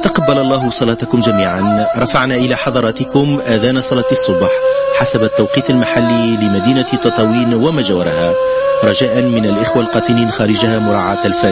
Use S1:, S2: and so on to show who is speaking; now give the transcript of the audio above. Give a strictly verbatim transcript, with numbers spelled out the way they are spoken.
S1: تقبل الله صلاتكم جميعا. رفعنا إلى حضراتكم آذان صلاة الصبح حسب التوقيت المحلي لمدينة تطاوين وما جاورها، رجاء من الإخوة القاطنين خارجها مراعاة الفارق